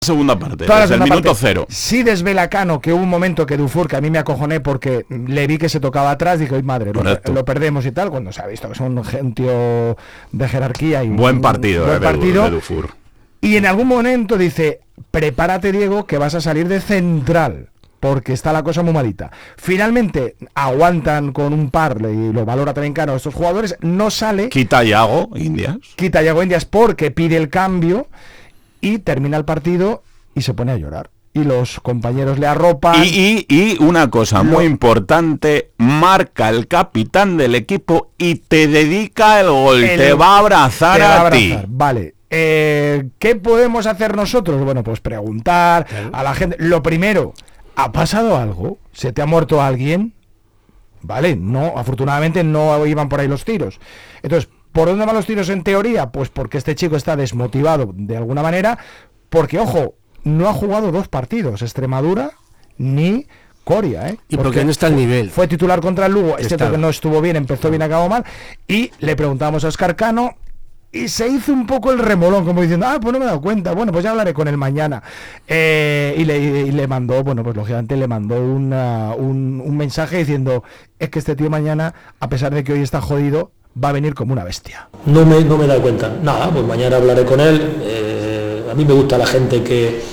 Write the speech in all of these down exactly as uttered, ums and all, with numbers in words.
segunda parte, Toda la desde el segunda minuto parte. cero. Sí desvela Cano, que hubo un momento que Dufour, que a mí me acojoné porque le vi que se tocaba atrás, dije, ¡ay madre! Lo, lo perdemos y tal, cuando se ha visto que es un, un tío de jerarquía. Y buen un, partido, buen eh, partido. de Dufour. Y en algún momento dice, prepárate Diego, que vas a salir de central, porque está la cosa muy malita. Finalmente aguantan con un par, y lo valora también Cano estos jugadores, no sale. Quita a Yago Indias. Quita a Yago Indias porque pide el cambio. Y termina el partido y se pone a llorar. Y los compañeros le arropan. Y, y, y una cosa muy importante, marca el capitán del equipo y te dedica el gol, el, te va a abrazar te va a, a ti. abrazar. Vale. Eh, ¿Qué podemos hacer nosotros? Bueno, pues preguntar claro. a la gente. Lo primero, ¿ha pasado algo? ¿Se te ha muerto alguien? Vale, no, afortunadamente no iban por ahí los tiros. Entonces, ¿por dónde van los tiros en teoría? Pues porque este chico está desmotivado de alguna manera, porque, ojo, no ha jugado dos partidos, Extremadura ni Coria, ¿eh? Y porque, porque no está al nivel. Fue titular contra el Lugo, es cierto que no estuvo bien, empezó bien, acabó mal, y le preguntamos a Óscar Cano, y se hizo un poco el remolón, como diciendo, ah, pues no me he dado cuenta, bueno, pues ya hablaré con él mañana. Eh, y, le, y le mandó, bueno, pues lógicamente le mandó una, un, un mensaje diciendo, es que este tío mañana, a pesar de que hoy está jodido, va a venir como una bestia. No me, no me he dado cuenta. Nada, pues mañana hablaré con él. Eh, a mí me gusta la gente que...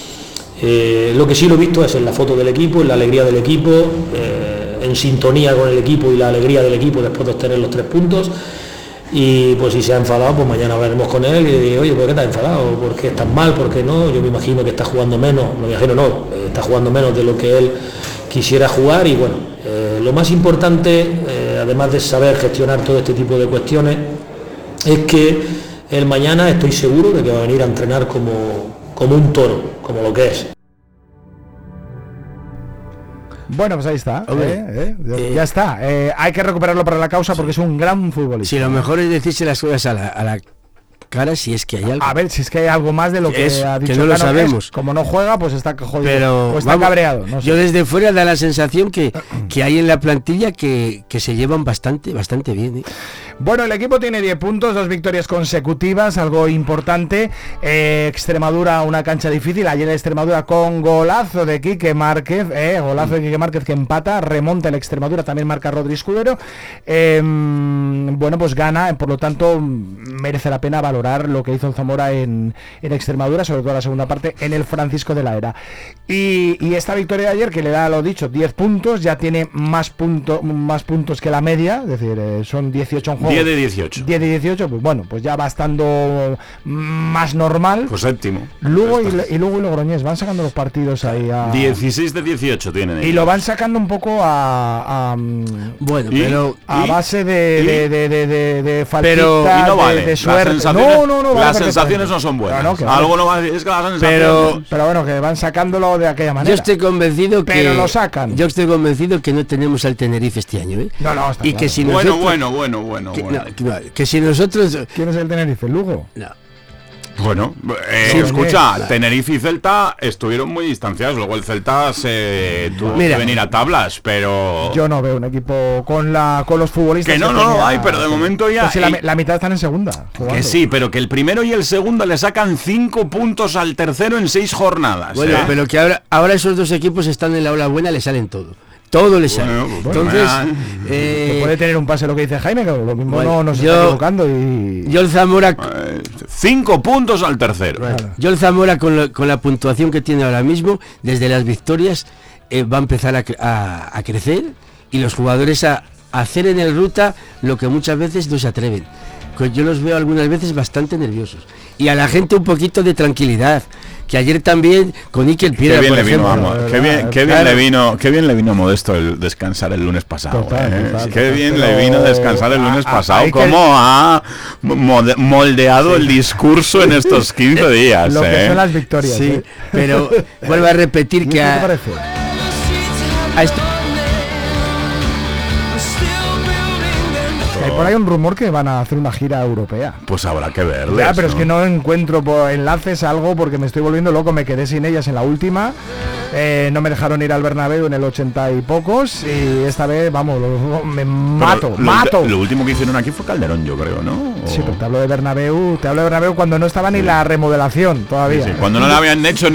Eh, lo que sí lo he visto es en la foto del equipo, en la alegría del equipo, eh, en sintonía con el equipo y la alegría del equipo después de obtener los tres puntos. Y pues si se ha enfadado, pues mañana hablaremos con él y diré, oye, ¿por qué estás enfadado? ¿Por qué estás mal? ¿Por qué no? Yo me imagino que está jugando menos, no me imagino no, está jugando menos de lo que él quisiera jugar y bueno, eh, lo más importante, eh, además de saber gestionar todo este tipo de cuestiones, es que el mañana estoy seguro de que va a venir a entrenar como, como un toro, como lo que es. Bueno, pues ahí está, eh, eh, eh, ya está. Eh, hay que recuperarlo para la causa porque sí. es un gran futbolista. Sí, lo mejor es decirse las cosas a la, a la cara si es que hay algo. A ver, si es que hay algo más de lo que es, ha dicho que no lo Cano, sabemos. Es, como no juega, pues está jodido. Pero, o está vamos, cabreado. No sé. Yo desde fuera da la sensación que, que hay en la plantilla que, que se llevan bastante, bastante bien. ¿eh? Bueno, el equipo tiene diez puntos, dos victorias consecutivas, algo importante. Eh, Extremadura, una cancha difícil. Ayer Extremadura con golazo de Quique Márquez, eh, golazo de Quique Márquez que empata, remonta el Extremadura, también marca Rodri Escudero. Eh, bueno, pues gana, por lo tanto merece la pena valorar lo que hizo Zamora en, en Extremadura, sobre todo la segunda parte, en el Francisco de la Era. Y, y esta victoria de ayer, que le da, lo dicho, diez puntos, ya tiene más, punto, más puntos que la media, es decir, eh, son dieciocho en juego. diez de dieciocho. diez de dieciocho, pues bueno, pues ya va estando más normal. Pues séptimo. Luego y, y luego y Logroñés van sacando los partidos ahí a... dieciséis de dieciocho tienen ellos. Y lo van sacando un poco a... a bueno, ¿Y? pero... A ¿Y? base de, de, de, de, de, de faltitas, pero, y no vale. de, de suerte. Las sensaciones, no, no, no, vale las sensaciones no son buenas. No, no, Algo vale. no va a decir, es que las sensaciones... Pero, pero bueno, que van sacándolo de aquella manera. Yo estoy convencido que... Pero lo sacan. Yo estoy convencido que no tenemos al Tenerife este año, ¿eh? No, no, está y claro. que si bueno, nosotros, bueno, bueno, bueno, que, bueno. no, que, que si nosotros... ¿Quién es el Tenerife? ¿Lugo? No. Bueno, eh, Sí, escucha, claro. Tenerife y Celta estuvieron muy distanciados, luego el Celta se tuvo Mira, que venir a tablas, pero... Yo no veo un equipo con la con los futbolistas. Que no, que no, tenía- hay, pero de momento ya... Pues si la, y- la mitad están en segunda. jugando. Que sí, pero que el primero y el segundo le sacan cinco puntos al tercero en seis jornadas. Bueno, ¿eh? pero que ahora, ahora esos dos equipos están en la ola buena, le salen todo. Todo le sale. Bueno, pues Entonces, bueno. eh, Que puede tener un pase lo que dice Jaime, que lo mismo bueno, no nos yo- está equivocando y... yo el Zamora... Eh, cinco puntos al tercero. Claro. Yo el Zamora con, lo- con la puntuación que tiene ahora mismo, desde las victorias, eh, va a empezar a, cre- a- a crecer y los jugadores a, a hacer en el ruta lo que muchas veces no se atreven. Pues yo los veo algunas veces bastante nerviosos. Y a la gente un poquito de tranquilidad. Que ayer también con Iker Qué Piedra, bien por le vino, ejemplo, vamos, la qué bien, verdad, qué bien claro. le vino, qué bien le vino a Modesto el descansar el lunes pasado. Total, eh. total, Qué total, bien pero- le vino descansar el lunes a- a- pasado. hay que- Cómo ha mode- moldeado el discurso en estos quince días. Lo que eh. son las victorias. Sí, ¿eh? pero vuelvo a repetir ¿Y que qué te a, parece? a esto- Hay por ahí un rumor que van a hacer una gira europea. Pues habrá que verles. Ya, pero ¿no? es que no encuentro por enlaces algo porque me estoy volviendo loco. Me quedé sin ellas en la última. Eh, no me dejaron ir al Bernabéu en el ochenta y pocos. Y esta vez, vamos, lo- me mato, Pero lo, mato. Lo último que hicieron aquí fue Calderón, yo creo, ¿no? O- Sí, pero te hablo de Bernabéu, te hablo de Bernabéu cuando no estaba ni la remodelación todavía. Sí, sí, cuando no le habían hecho ni